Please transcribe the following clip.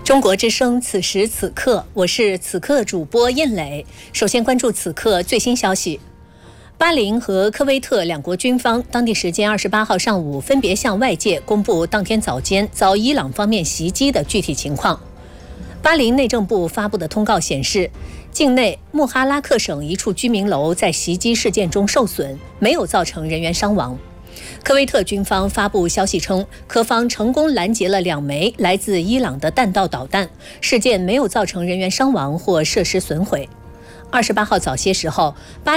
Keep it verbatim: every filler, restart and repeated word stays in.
中国之声，此时此刻，我是此刻主播燕磊。首先关注此刻最新消息。巴林和科威特两国军方当地时间二十八号上午分别向外界公布当天早间遭伊朗方面袭击的具体情况。巴林内政部发布的通告显示，境内穆哈拉克省一处居民楼在袭击事件中受损，没有造成人员伤亡。科威特军方发布消息称，科方成功拦截了两枚来自伊朗的弹道导弹，事件没有造成人员伤亡或设施损毁。二十八号早些时候，巴